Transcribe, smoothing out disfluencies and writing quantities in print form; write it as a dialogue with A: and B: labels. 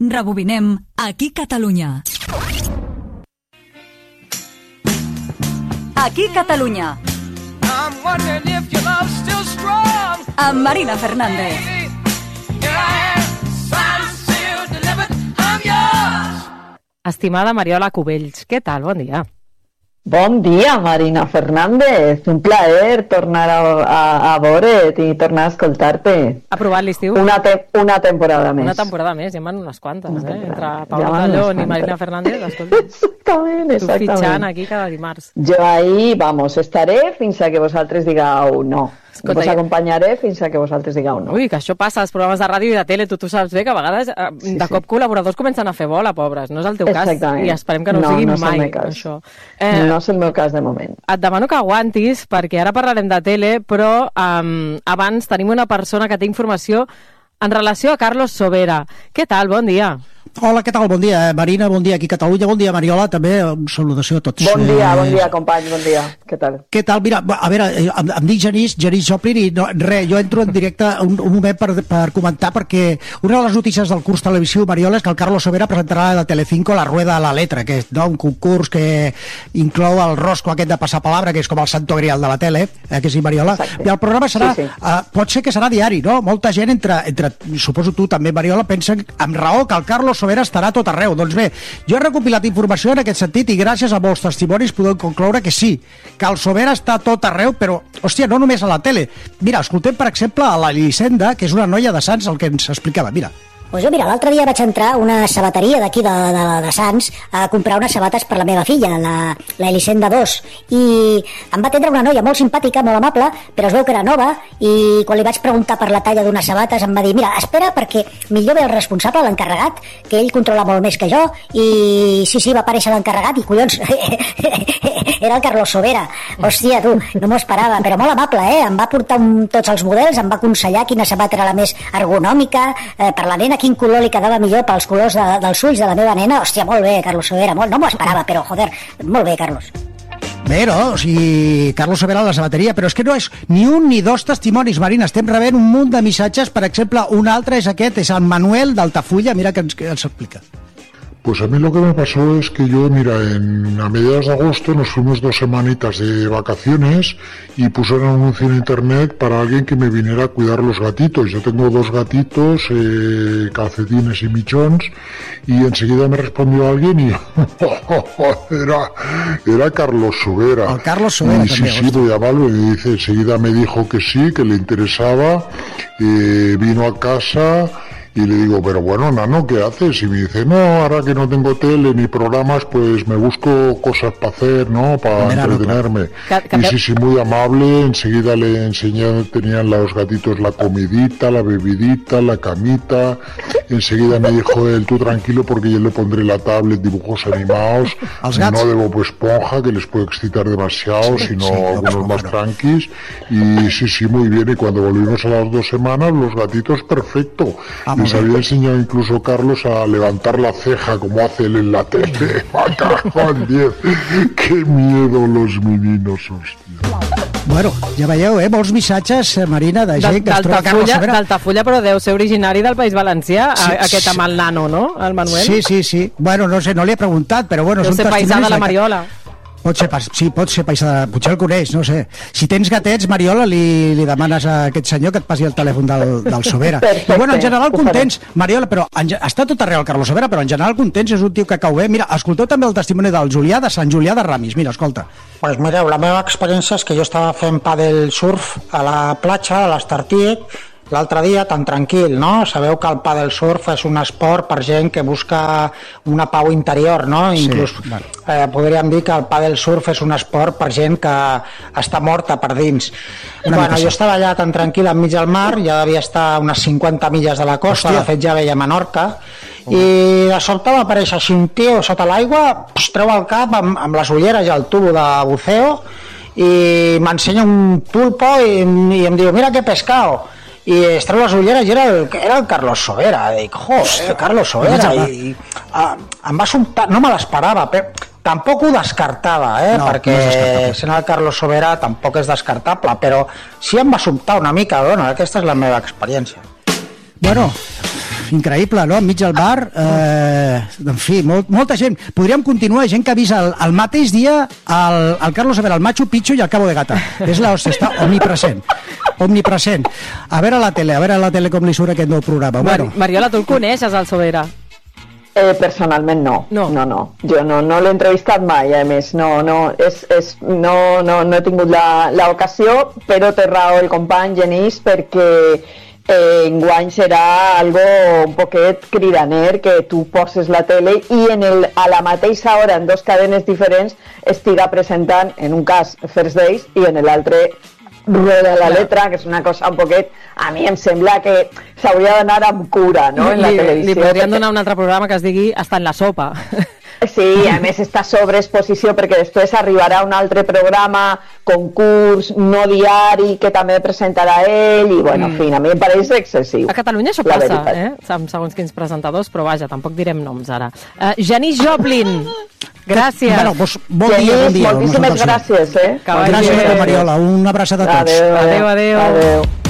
A: Rebobinem Aquí Catalunya. Aquí Catalunya. Amb Marina Fernández.
B: Estimada Mariola Cubells, què tal? Bon dia.
C: Bon dia, Marina Fernández. Un plaer tornar a veure't i tornar a escoltar-te.
B: Ha provat l'estiu?
C: Una temporada més.
B: Una temporada més, ja en van unes quantes, Entre Paula Tallón i Marina Fernández, escolta.
C: Exactament.
B: Tu fitxant aquí cada dimarts.
C: Jo ahí, estaré fins a que vosaltres digueu no. Escolta, us acompanyaré fins a que vosaltres digueu no.
B: Ui, que això passa als programes de ràdio i de tele, tu saps bé que a vegades de cop col·laboradors comencen a fer bola, pobres. No és el teu cas i esperem que no ho sigui mai, això.
C: No és el meu cas de moment.
B: Et demano que aguantis, perquè ara parlarem de tele, però abans tenim una persona que té informació en relació a Carlos Sobera. Què tal? Bon dia.
D: Hola, què tal? Bon dia, Marina, bon dia aquí a Catalunya, bon dia, Mariola, també, salutació a tots.
C: Bon dia, company, bon dia, què tal?
D: Què tal? Mira, a veure, em dic Genís Joplin i jo entro en directe un moment per comentar, perquè una de les notícies del curs televisiu, Mariola, és que el Carlos Sobera presentarà a Telecinco La Rueda de la Letra, que és un concurs que inclou el rosco aquest de passar palabra, que és com el santo grial de la tele, que sí, Mariola? Exacte. I el programa serà, pot ser que serà diari, no? Molta gent, entre suposo tu també, Mariola, pensa amb raó que el Carlos Sobera estarà a tot arreu. Doncs bé, jo he recopilat informació en aquest sentit i gràcies a molts testimonis podem concloure que sí, que el Sobera està a tot arreu, però, hòstia, no només a la tele. Mira, escoltem, per exemple, a la Elisenda, que és una noia de Sants, el que ens explicava. Mira.
E: Pues jo, mira, l'altre dia vaig entrar a una sabateria d'aquí de Sants a comprar unes sabates per la meva filla, la Elisenda 2, i em va atendre una noia molt simpàtica, molt amable, però es veu que era nova, i quan li vaig preguntar per la talla d'unes sabates em va dir, mira, espera, perquè millor ve el responsable, l'encarregat, que ell controla molt més que jo, i sí, va aparèixer l'encarregat, i collons, era el Carlos Sobera. Hòstia, tu, no m'ho esperava, però molt amable, em va portar tots els models, em va aconsellar quina sabata era la més ergonòmica, per la nena, quin color li quedava millor pels colors dels ulls de la meva nena. Hòstia, molt bé, Carlos Sobera, no m'ho esperava, però, joder, molt bé, Carlos.
D: Bé, no? O sigui, Carlos Sobera a la sabateria, però és que no és ni un ni dos testimonis, Marina, estem rebent un munt de missatges, per exemple, un altre és aquest, és el Manuel d'Altafulla, mira que ens explica.
F: Pues a mí lo que me pasó es que yo, mira, a mediados de agosto nos fuimos 2 semanitas de vacaciones y puse un anuncio en internet para alguien que me viniera a cuidar los gatitos. Yo tengo 2 gatitos, Calcetines y Michons, y enseguida me respondió alguien y era Carlos Sobera.
D: Carlos Sobera
F: y sí, voy a llamarlo, y dice, enseguida me dijo que sí, que le interesaba, vino a casa. Y le digo, pero bueno, nano, ¿qué haces? Y me dice, no, ahora que no tengo tele ni programas, pues me busco cosas para hacer, ¿no? Para entretenerme. Y sí, muy amable, enseguida le enseñé, tenían los gatitos la comidita, la bebidita, la camita. Enseguida me dijo él, tú tranquilo, porque yo le pondré la tablet, dibujos animados, no de Bob Esponja, que les puede excitar demasiado, sino algunos más tranquis. Y sí, muy bien. Y cuando volvimos a las 2 semanas, los gatitos, perfecto. Les había enseñado incluso Carlos a levantar la ceja como hace él en la tele. Juan 10. Qué miedo los meninos, hòstia.
D: Bueno, ja veieu, molts missatges, Marina, de gent que es troba a Carlos Sobera.
B: D'Altafulla, però deu ser originari del País Valencià, aquest amb el nano, no? El Manuel.
D: Sí. Bueno, no sé, no li he preguntat, però bueno...
B: Deu ser paisà de la Mariola.
D: Pot ser paisà de... Potser el coneix, no sé. Si tens gatets, Mariola, li demanes a aquest senyor que et passi el telèfon del Sobera.
C: Perfecte,
D: i bueno, en general contents, Mariola, però està tot arreu el Carlos Sobera, però en general contents, és un tio que cau bé. Mira, escolteu també el testimoni del Julià, de Sant Julià de Ramis. Mira, escolta.
G: Pues mireu, la meva experiència és que jo estava fent pàdel surf a la platja, a l'Estartit, l'altre dia, tan tranquil, no? Sabeu que el pàdel surf és un esport per gent que busca una pau interior, no?
D: Sí,
G: inclús podríem dir que el pàdel surf és un esport per gent que està morta per dins. Bueno, jo estava allà tan tranquil enmig del mar, ja devia estar unes 50 milles de la costa. Hòstia. De fet ja veia Menorca, i de sobte m'apareix així un tio sota l'aigua, treu el cap amb les ulleres i el tubo de buceo i m'ensenya un pulpo i em diu, mira que pescado. I es treu les ulleres i era el Carlos Sobera. Dic, joder, Carlos Sobera. I em va sobtar, no me l'esperava, però tampoc ho descartava, no, perquè no sent el Carlos Sobera tampoc és descartable, però sí em va sobtar una mica, bueno, aquesta és la meva experiència.
D: Bueno, increïble, no? Enmig del bar, en fi, molta gent. Podríem continuar, gent que ha vist el mateix dia el Carlos Sobera, el Machu Picchu i el Cabo de Gata. És la hòstia, està omnipresent. A veure a la tele com li surt aquest nou programa.
B: Mariola, tu el coneixes, el Sobera?
C: Personalment no. Jo no l'he entrevistat mai, a més no he tingut l'ocasió, però té raó el company Genís, perquè enguany serà algo un poquet cridaner que tu poses la tele i a la mateixa hora en dos cadenes diferents estiga presentant, en un cas First Days i en l'altre Rueda la letra, que és una cosa un poquet, a mi em sembla que s'hauria d'anar amb cura, no?, en la televisió.
B: Li podrien donar un altre programa que es digui Hasta en la sopa.
C: Sí, a més està sobreexposició, perquè després arribarà un altre programa, concurs, no diari, que també presentarà ell, i bueno, en fi, a mi em pareix excessiu.
B: A Catalunya això passa, amb segons quins presentadors, però vaja, tampoc direm noms ara. Janis Joplin, gràcies.
D: Bueno, bon dia.
C: Moltíssimes gràcies,
D: Gràcies, Mariola, una abraçada a tots.
C: Adéu.